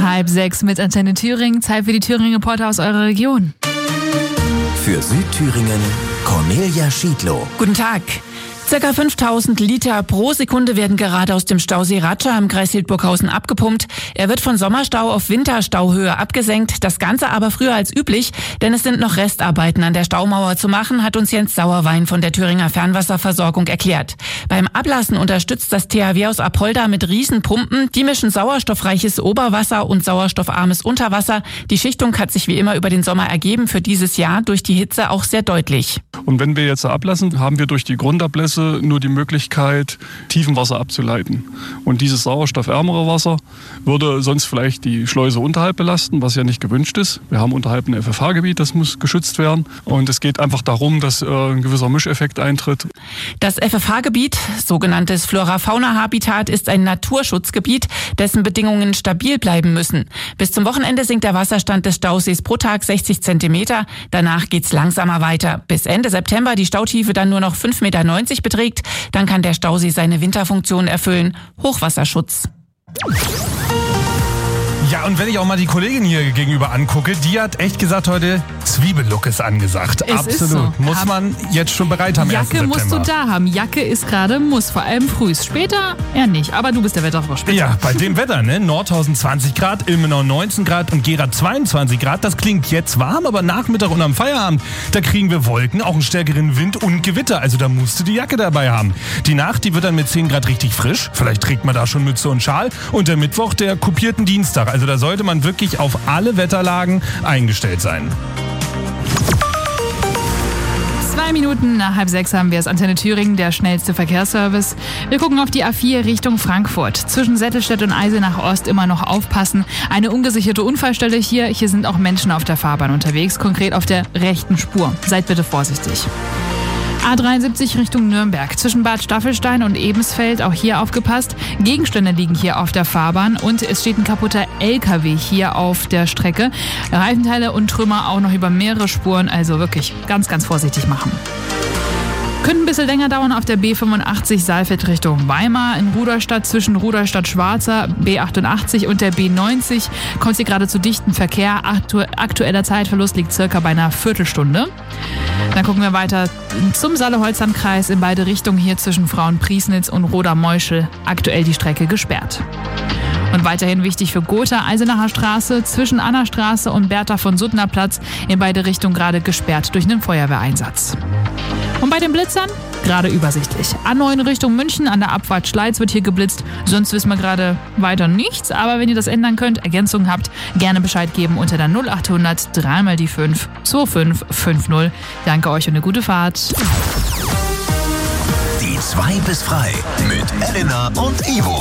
5:30 mit Antenne Thüringen. Zeit für die Thüringen-Reporter aus eurer Region. Für Südthüringen Cornelia Schiedlow. Guten Tag. Circa 5000 Liter pro Sekunde werden gerade aus dem Stausee Ratscha im Kreis Hildburghausen abgepumpt. Er wird von Sommerstau auf Winterstauhöhe abgesenkt. Das Ganze aber früher als üblich, denn es sind noch Restarbeiten an der Staumauer zu machen, hat uns Jens Sauerwein von der Thüringer Fernwasserversorgung erklärt. Beim Ablassen unterstützt das THW aus Apolda mit Riesenpumpen. Die mischen sauerstoffreiches Oberwasser und sauerstoffarmes Unterwasser. Die Schichtung hat sich wie immer über den Sommer ergeben, für dieses Jahr durch die Hitze auch sehr deutlich. Und wenn wir jetzt ablassen, haben wir durch die Grundablässe nur die Möglichkeit, Tiefenwasser abzuleiten. Und dieses sauerstoffärmere Wasser würde sonst vielleicht die Schleuse unterhalb belasten, was ja nicht gewünscht ist. Wir haben unterhalb ein FFH-Gebiet, das muss geschützt werden. Und es geht einfach darum, dass ein gewisser Mischeffekt eintritt. Das FFH-Gebiet, sogenanntes Flora-Fauna-Habitat, ist ein Naturschutzgebiet, dessen Bedingungen stabil bleiben müssen. Bis zum Wochenende sinkt der Wasserstand des Stausees pro Tag 60 Zentimeter. Danach geht's langsamer weiter. Bis Ende September die Stautiefe dann nur noch 5,90 Meter beträgt. Dann kann der Stausee seine Winterfunktion erfüllen. Hochwasserschutz. Ja, und wenn ich auch mal die Kollegin hier gegenüber angucke, die hat echt gesagt heute, Zwiebellook ist angesagt. Es Absolut. ist so. Muss man jetzt schon bereit haben, 1. Jacke September. musst du da haben. Jacke ist gerade Muss, vor allem früh. Später eher nicht, aber du bist der Wetterfrosch. Ja, bei dem Wetter, ne? Nordhausen 20 Grad, Ilmenau 19 Grad und Gera 22 Grad. Das klingt jetzt warm, aber Nachmittag und am Feierabend, da kriegen wir Wolken, auch einen stärkeren Wind und Gewitter. Also da musst du die Jacke dabei haben. Die Nacht, die wird dann mit 10 Grad richtig frisch. Vielleicht trägt man da schon Mütze und Schal. Und der Mittwoch, der kopierten Dienstag. Also da sollte man wirklich auf alle Wetterlagen eingestellt sein. 2 Minuten nach 5:30 haben wir es. Antenne Thüringen, der schnellste Verkehrsservice. Wir gucken auf die A4 Richtung Frankfurt. Zwischen Sättelstedt und Eisenach Ost immer noch aufpassen. Eine ungesicherte Unfallstelle hier. Hier sind auch Menschen auf der Fahrbahn unterwegs, konkret auf der rechten Spur. Seid bitte vorsichtig. A73 Richtung Nürnberg. Zwischen Bad Staffelstein und Ebensfeld, auch hier aufgepasst. Gegenstände liegen hier auf der Fahrbahn und es steht ein kaputter LKW hier auf der Strecke. Reifenteile und Trümmer auch noch über mehrere Spuren, also wirklich ganz, ganz vorsichtig machen. Könnte ein bisschen länger dauern auf der B85 Saalfeld Richtung Weimar. In Ruderstadt zwischen Ruderstadt-Schwarzer, B88 und der B90 kommt sie gerade zu dichten Verkehr. Aktueller Zeitverlust liegt circa bei einer Viertelstunde. Dann gucken wir weiter zum Saale-Holzland-Kreis in beide Richtungen hier zwischen Frauenpriesnitz und Roda-Meuschel. Aktuell die Strecke gesperrt. Und weiterhin wichtig für Gotha, Eisenacher Straße zwischen Annastraße und Bertha von Suttner Platz in beide Richtungen gerade gesperrt durch einen Feuerwehreinsatz. Und bei den Blitzern gerade übersichtlich. A9 Richtung München, an der Abfahrt Schleiz wird hier geblitzt. Sonst wissen wir gerade weiter nichts. Aber wenn ihr das ändern könnt, Ergänzungen habt, gerne Bescheid geben unter der 0800 3 die 5 2550. Danke euch und eine gute Fahrt. Die 2 bis frei mit Elena und Ivo.